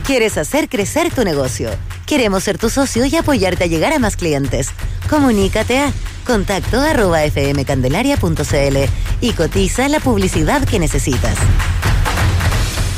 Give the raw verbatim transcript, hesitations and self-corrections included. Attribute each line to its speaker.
Speaker 1: ¿Quieres hacer crecer tu negocio? Queremos ser tu socio y apoyarte a llegar a más clientes. Comunícate a contacto arroba fmcandelaria punto cl y cotiza la publicidad que necesitas.